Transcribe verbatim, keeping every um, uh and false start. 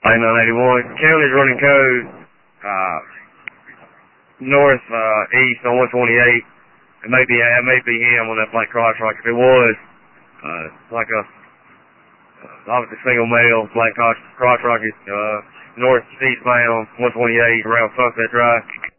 nine eighty-one. County's running code, uh, north, uh, east on one twenty-eight. It may be, it may be him on that black crotch rock. If it was, uh, like a, uh, obviously single male, black crotch, crotch rocket, uh, north, eastbound, one twenty-eight, around Sunset Drive.